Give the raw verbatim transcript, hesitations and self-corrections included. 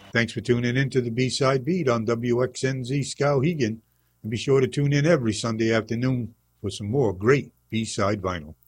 Thanks for tuning in to the B-Side Beat on W X N Z Skowhegan. And be sure to tune in every Sunday afternoon for some more great B-Side vinyl.